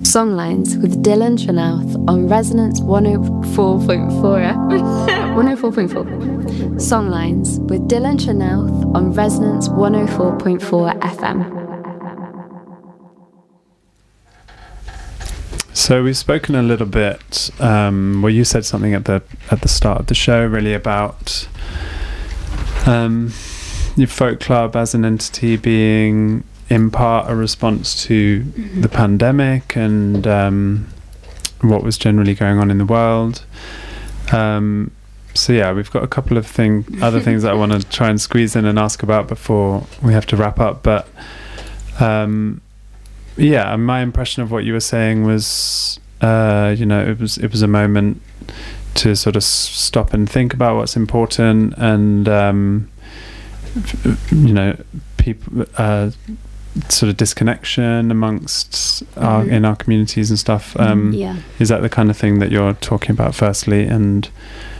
Songlines with Dylan Tranouth on Resonance 104.4 104.4. Songlines with Dylan Tranouth on Resonance 104.4 FM. So we've spoken a little bit. Well, you said something at the start of the show, really, about your folk club as an entity being in part a response to the pandemic and what was generally going on in the world. So yeah, we've got a couple of other things that I want to try and squeeze in and ask about before we have to wrap up. But yeah, my impression of what you were saying was, it was a moment to sort of stop and think about what's important, and people. Sort of disconnection amongst in our communities and stuff. Is that the kind of thing that you're talking about firstly, and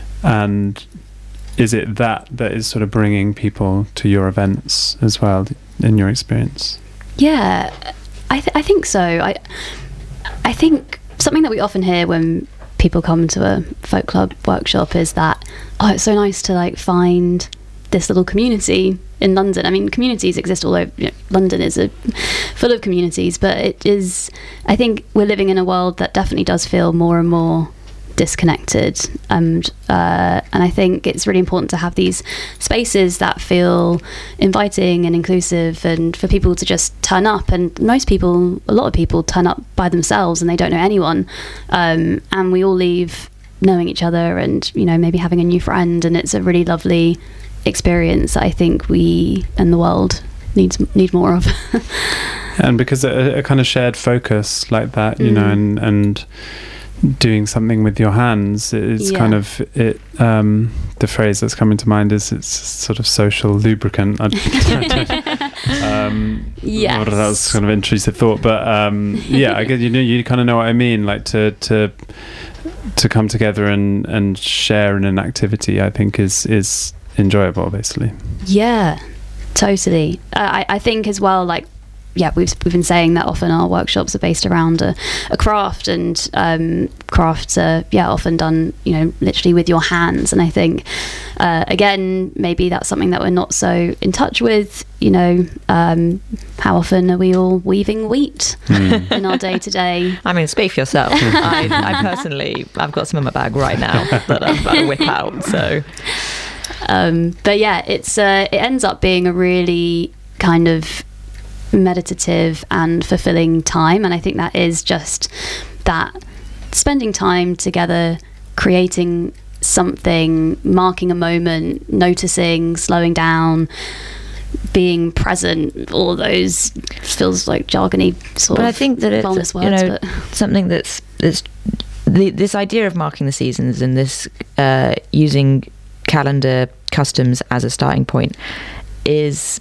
is it that is sort of bringing people to your events as well, in your experience? Yeah, I think so. I think something that we often hear when people come to a folk club workshop is that, it's so nice to like find this little community in London. I mean, communities exist all over. London is full of communities, but it is. I think we're living in a world that definitely does feel more and more disconnected, and I think it's really important to have these spaces that feel inviting and inclusive, and for people to just turn up. And a lot of people turn up by themselves, and they don't know anyone, and we all leave knowing each other, and maybe having a new friend, and it's a really lovely experience that I think we and the world need more of. And because a kind of shared focus like that, and doing something with your hands, it's kind of it. The phrase that's coming to mind is it's sort of social lubricant. Yes. That was kind of intrusive thought, but I guess you kind of know what I mean. Like to come together and share in an activity, I think is enjoyable, basically. Yeah, totally. I think as well, like, we've been saying that often our workshops are based around a craft, and crafts are often done literally with your hands. And I think again, maybe that's something that we're not so in touch with. How often are we all weaving wheat in our day to day? I mean, speak for yourself. I personally, I've got some in my bag right now that I'm about to whip out. So but yeah, it ends up being a really kind of meditative and fulfilling time, and I think that is just that, spending time together, creating something, marking a moment, noticing, slowing down, being present. All of those feels like jargony sort of. But I think that it's words, something that's this idea of marking the seasons, and this using calendar customs as a starting point is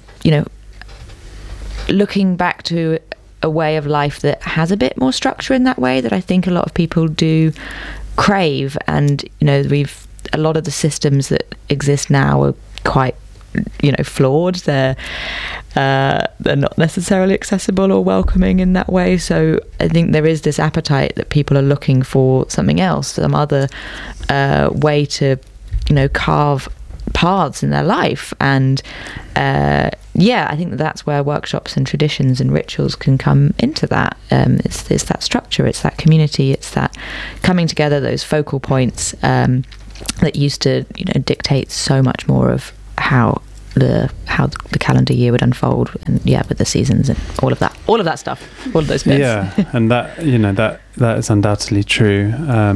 looking back to a way of life that has a bit more structure in that way that I think a lot of people do crave. And a lot of the systems that exist now are quite flawed. They're not necessarily accessible or welcoming in that way. So I think there is this appetite that people are looking for something else, some other way to carve paths in their life. And I think that's where workshops and traditions and rituals can come into that. It's that structure, it's that community, it's that coming together, those focal points that used to dictate so much more of how the calendar year would unfold, and with the seasons and all of that stuff, all of those bits. And that that is undoubtedly true.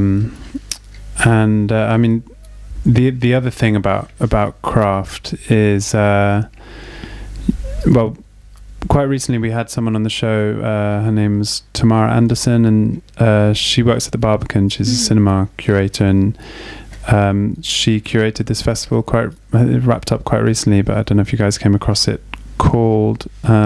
I mean, the other thing about craft is quite recently we had someone on the show. Her name's Tamara Anderson, and she works at the Barbican. She's a cinema curator, and she curated this festival it wrapped up quite recently, but I don't know if you guys came across it, called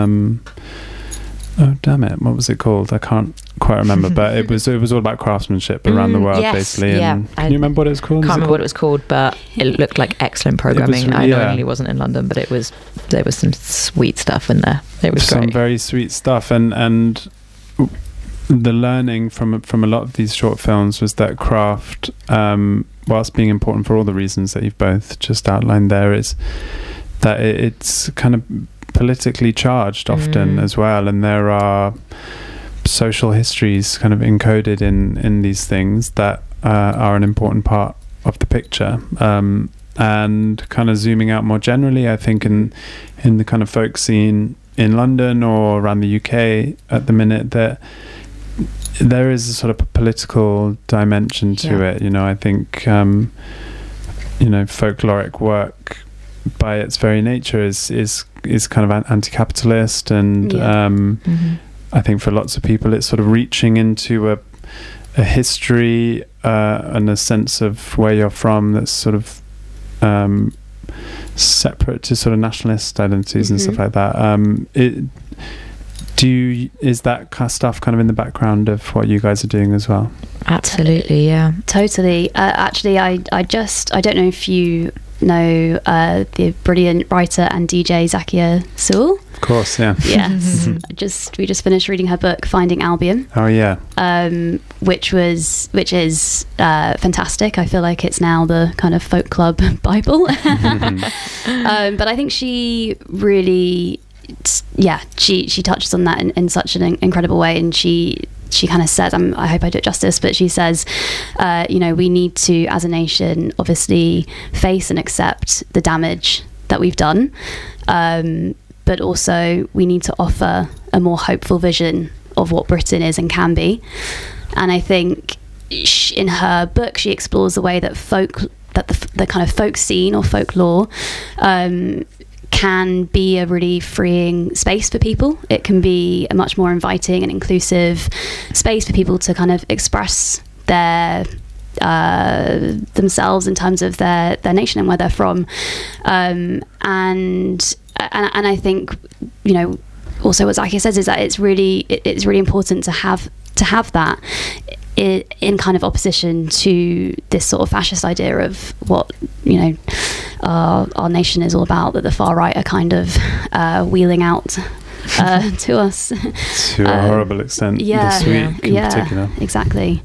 oh damn it, what was it called? I can't quite remember, but it was all about craftsmanship around the world, basically. And can you remember what it was called? Can't remember what it was called, but it looked like excellent programming. I only wasn't in London, but there was some sweet stuff in there. It was some great. very sweet stuff, and the learning from a lot of these short films was that craft, whilst being important for all the reasons that you've both just outlined there, is that it's kind of politically charged often as well, and there are social histories kind of encoded in these things that are an important part of the picture. And kind of zooming out more generally, I think in the kind of folk scene in London or around the UK at the minute, that there is a sort of political dimension to it. You know, I think folkloric work by its very nature is kind of anti-capitalist, and I think for lots of people it's sort of reaching into a history and a sense of where you're from that's sort of separate to sort of nationalist identities and stuff like that. Is that kind of stuff kind of in the background of what you guys are doing as well? Absolutely, yeah. Totally. Actually, I don't know if you know the brilliant writer and DJ Zakia Sewell. Of course, yeah. Yes. We just finished reading her book Finding Albion. Oh yeah. Which is fantastic. I feel like it's now the kind of folk club Bible. But I think she really, she touches on that in such an incredible way, and she kind of says, I hope I do it justice, but she says, we need to, as a nation, obviously face and accept the damage that we've done, but also we need to offer a more hopeful vision of what Britain is and can be. And I think in her book, she explores the way that the kind of folk scene or folklore can be a really freeing space for people. It can be a much more inviting and inclusive space for people to kind of express their themselves in terms of their nation and where they're from. And I think, also what Zakia says is that it's really important to have that in kind of opposition to this sort of fascist idea of what our nation is all about, that the far right are kind of wheeling out to us to a horrible extent this week in particular. Exactly.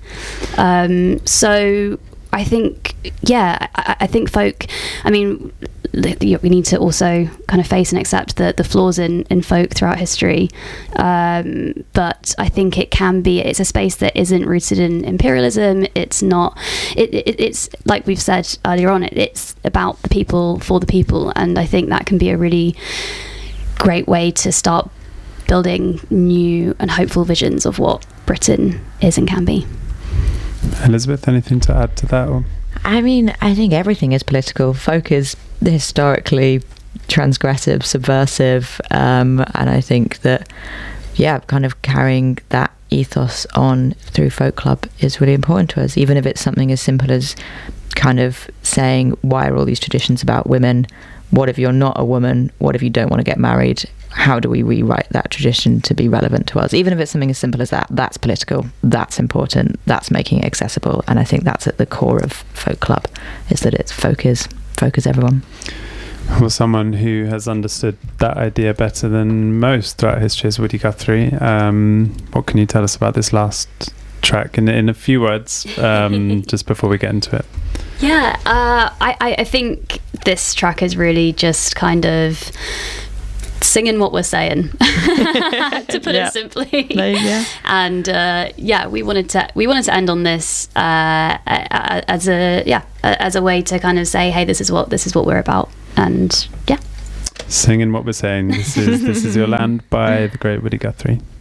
So I think I think folk, we need to also kind of face and accept the flaws in folk throughout history, but I think it's a space that isn't rooted in imperialism. It's not, it's like we've said earlier on, it's about the people for the people, and I think that can be a really great way to start building new and hopeful visions of what Britain is and can be. Elizabeth, anything to add to that? Or? I think everything is political. Folk is historically transgressive, subversive, and I think that, kind of carrying that ethos on through Folk Club is really important to us, even if it's something as simple as kind of saying, why are all these traditions about women? What if you're not a woman? What if you don't want to get married? How do we rewrite that tradition to be relevant to us? Even if it's something as simple as that, that's political, that's important, that's making it accessible. And I think that's at the core of Folk Club, is that it's folk is everyone. Well, someone who has understood that idea better than most throughout history is Woody Guthrie. What can you tell us about this last track in a few words, just before we get into it? I think this track is really just kind of singing what we're saying, to put it simply. And we wanted to end on this as a way to kind of say, hey, this is what we're about, and singing what we're saying. This is Your Land by the great Woody Guthrie.